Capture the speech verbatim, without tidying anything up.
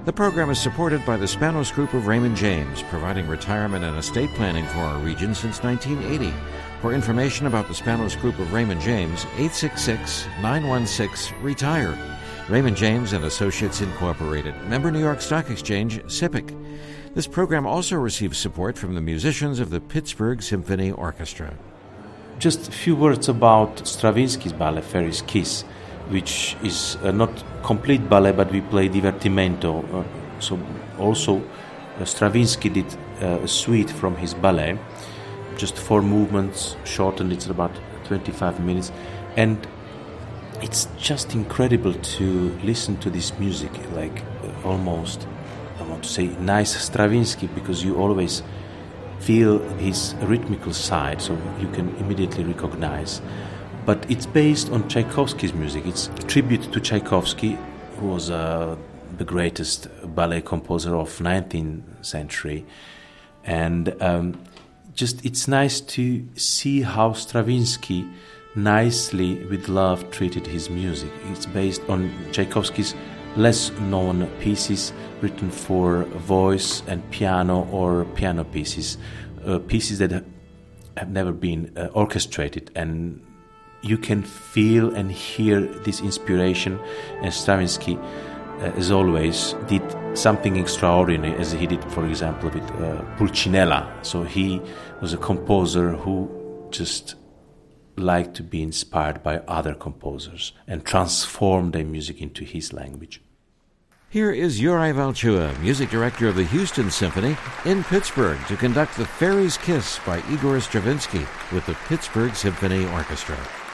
The program is supported by the Spanos Group of Raymond James, providing retirement and estate planning for our region since nineteen eighty. For information about the Spanos Group of Raymond James, eight six six, nine one six, RETIRE. Raymond James and Associates Incorporated, member New York Stock Exchange, S I P C. This program also receives support from the musicians of the Pittsburgh Symphony Orchestra. Just a few words about Stravinsky's ballet, Fairy's Kiss, which is uh, not complete ballet, but we play divertimento. Uh, so also uh, Stravinsky did uh, a suite from his ballet, just four movements, shortened, it's about twenty-five minutes. And it's just incredible to listen to this music, like uh, almost, I want to say, nice Stravinsky, because you always feel his rhythmical side, so you can immediately recognize. But it's based on Tchaikovsky's music. It's a tribute to Tchaikovsky, who was uh, the greatest ballet composer of nineteenth century. And um, just it's nice to see how Stravinsky nicely, with love, treated his music. It's based on Tchaikovsky's less known pieces written for voice and piano, or piano pieces, uh, pieces that have never been uh, orchestrated. And you can feel and hear this inspiration, and Stravinsky, uh, as always, did something extraordinary, as he did, for example, with uh, Pulcinella. So he was a composer who just liked to be inspired by other composers and transform their music into his language. Here is Juraj Valchua, music director of the Houston Symphony, in Pittsburgh to conduct the Fairy's Kiss by Igor Stravinsky with the Pittsburgh Symphony Orchestra.